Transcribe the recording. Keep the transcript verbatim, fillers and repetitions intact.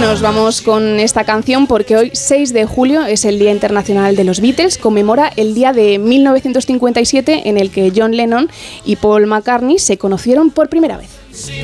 nos vamos con esta canción porque hoy, seis de julio, es el Día Internacional de los Beatles. Conmemora el día de mil novecientos cincuenta y siete en el que John Lennon y Paul McCartney se conocieron por primera vez.